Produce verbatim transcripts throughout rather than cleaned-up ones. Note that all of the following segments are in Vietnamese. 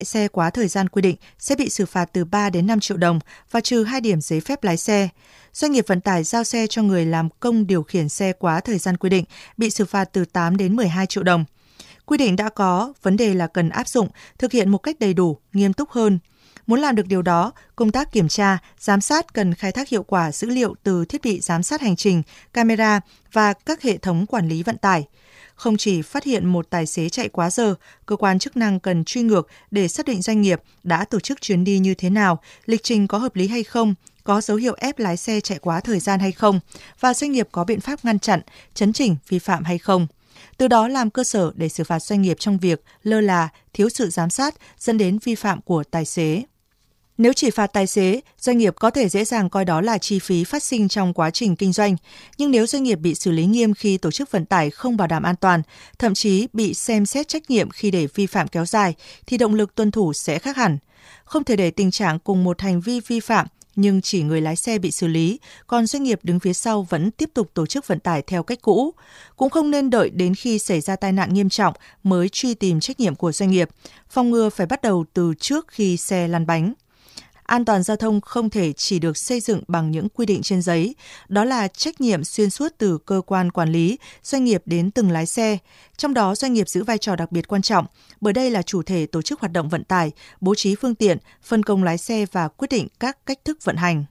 xe quá thời gian quy định sẽ bị xử phạt từ ba đến năm triệu đồng và trừ hai điểm giấy phép lái xe. Doanh nghiệp vận tải giao xe cho người làm công điều khiển xe quá thời gian quy định bị xử phạt từ tám đến mười hai triệu đồng. Quy định đã có, vấn đề là cần áp dụng, thực hiện một cách đầy đủ, nghiêm túc hơn. Muốn làm được điều đó, công tác kiểm tra, giám sát cần khai thác hiệu quả dữ liệu từ thiết bị giám sát hành trình, camera và các hệ thống quản lý vận tải. Không chỉ phát hiện một tài xế chạy quá giờ, cơ quan chức năng cần truy ngược để xác định doanh nghiệp đã tổ chức chuyến đi như thế nào, lịch trình có hợp lý hay không, có dấu hiệu ép lái xe chạy quá thời gian hay không, và doanh nghiệp có biện pháp ngăn chặn, chấn chỉnh vi phạm hay không. Từ đó làm cơ sở để xử phạt doanh nghiệp trong việc lơ là, thiếu sự giám sát dẫn đến vi phạm của tài xế. Nếu chỉ phạt tài xế, doanh nghiệp có thể dễ dàng coi đó là chi phí phát sinh trong quá trình kinh doanh. Nhưng nếu doanh nghiệp bị xử lý nghiêm khi tổ chức vận tải không bảo đảm an toàn, thậm chí bị xem xét trách nhiệm khi để vi phạm kéo dài, thì động lực tuân thủ sẽ khác hẳn. Không thể để tình trạng cùng một hành vi vi phạm, nhưng chỉ người lái xe bị xử lý, còn doanh nghiệp đứng phía sau vẫn tiếp tục tổ chức vận tải theo cách cũ. Cũng không nên đợi đến khi xảy ra tai nạn nghiêm trọng mới truy tìm trách nhiệm của doanh nghiệp. Phòng ngừa phải bắt đầu từ trước khi xe lăn bánh. An toàn giao thông không thể chỉ được xây dựng bằng những quy định trên giấy, đó là trách nhiệm xuyên suốt từ cơ quan quản lý, doanh nghiệp đến từng lái xe. Trong đó, doanh nghiệp giữ vai trò đặc biệt quan trọng, bởi đây là chủ thể tổ chức hoạt động vận tải, bố trí phương tiện, phân công lái xe và quyết định các cách thức vận hành.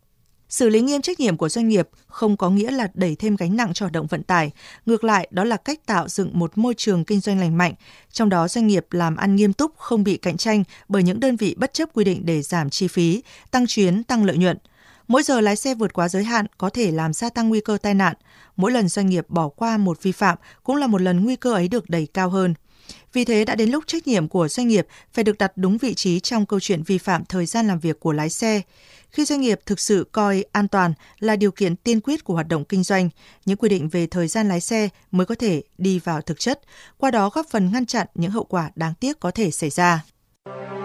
Xử lý nghiêm trách nhiệm của doanh nghiệp không có nghĩa là đẩy thêm gánh nặng cho hoạt động vận tải. Ngược lại, đó là cách tạo dựng một môi trường kinh doanh lành mạnh. Trong đó, doanh nghiệp làm ăn nghiêm túc, không bị cạnh tranh bởi những đơn vị bất chấp quy định để giảm chi phí, tăng chuyến, tăng lợi nhuận. Mỗi giờ lái xe vượt quá giới hạn có thể làm gia tăng nguy cơ tai nạn. Mỗi lần doanh nghiệp bỏ qua một vi phạm cũng là một lần nguy cơ ấy được đẩy cao hơn. Vì thế đã đến lúc trách nhiệm của doanh nghiệp phải được đặt đúng vị trí trong câu chuyện vi phạm thời gian làm việc của lái xe. Khi doanh nghiệp thực sự coi an toàn là điều kiện tiên quyết của hoạt động kinh doanh, những quy định về thời gian lái xe mới có thể đi vào thực chất, qua đó góp phần ngăn chặn những hậu quả đáng tiếc có thể xảy ra.